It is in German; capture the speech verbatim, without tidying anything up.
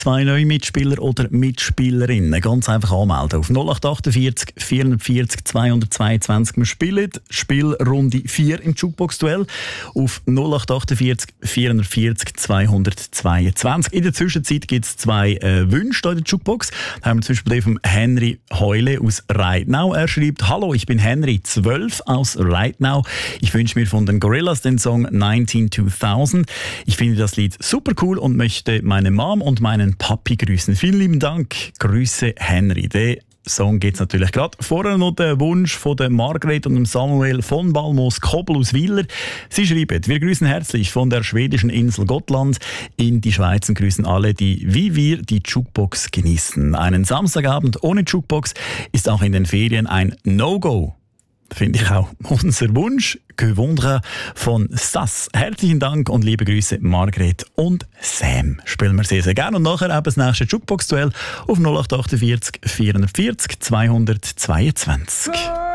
Zwei neue Mitspieler oder Mitspielerinnen. Ganz einfach anmelden auf null acht achtundvierzig vierundvierzig zweihundertzweiundzwanzig. Wir spielen Spielrunde vier im Jukebox-Duell auf null acht achtundvierzig vierundvierzig zweihundertzweiundzwanzig. In der Zwischenzeit gibt es zwei äh, Wünsche in der Jukebox. Da haben wir zum Beispiel den von Henry Heule aus Reitnau. Er schreibt: Hallo, ich bin Henry, zwölf aus Reitnau. Ich wünsche mir von den Gorillas den Song neunzehn zweitausend. Ich finde das Lied super cool und möchte meine Mom und meinen Papi grüßen. Vielen lieben Dank. Grüße Henry. Den Song gibt es natürlich gerade. Vorher noch der Wunsch von der Margret und dem Samuel von Balmos-Kobbel aus Wieler. Sie schreiben: Wir grüßen herzlich von der schwedischen Insel Gotland in die Schweiz und grüßen alle, die wie wir die Jukebox genießen. Einen Samstagabend ohne Jukebox ist auch in den Ferien ein No-Go. Finde ich auch unser Wunsch. Gewundere von Sass. Herzlichen Dank und liebe Grüße Margret und Sam. Spielen wir sehr, sehr gerne. Und nachher eben das nächste Jukebox-Duell auf null acht achtundvierzig vierundvierzig zweihundertzweiundzwanzig.